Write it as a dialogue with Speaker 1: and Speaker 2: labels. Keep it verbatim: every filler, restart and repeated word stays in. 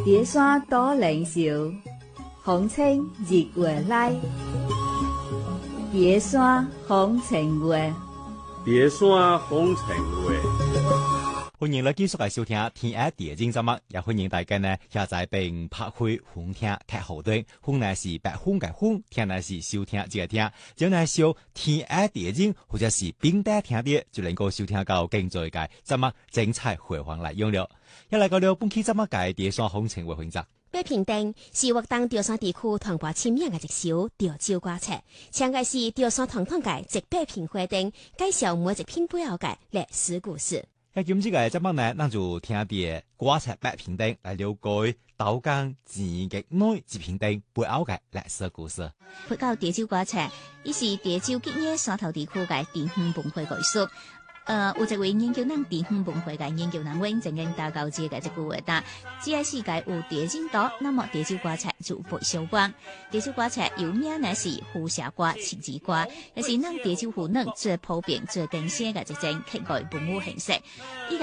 Speaker 1: 蝶山多灵秀，风清日月来。蝶山风情月，
Speaker 2: 蝶山风情月。
Speaker 3: 歡迎你繼續嚟收聽《天下地經》節目，也歡迎大家呢下載並拍開歡聽劇好端，歡呢是白歡嘅歡，聽呢是收聽這個聽，只要呢收《天下地經》或者是並帶聽啲，就能夠收聽到更最嘅節目精彩回放來用了。一嚟到了本期節目嘅蝶山風情為選擇。
Speaker 4: 白平定是活動潮汕地區團結簽名嘅一首潮州歌詞，唱嘅是潮汕傳統嘅一百平花燈，介紹每一品背後嘅歷史故事。
Speaker 3: 喺今次嘅節目呢，咱就聽啲歌詞白平定來了解豆干自嘅內一平定背後嘅歷史故事。
Speaker 5: 佛教潮州歌詞，伊是潮州吉野山頭地區嘅地方文化藝術。呃，有一位研究咱地方文化嘅研究人員曾經達到這個一句話答：只要世界有地震多，那麼潮州歌詞就不相關。潮州歌詞有名呢是胡畲歌、七字歌，也是咱潮州婦女最普遍、最經典嘅一種客家文化形式。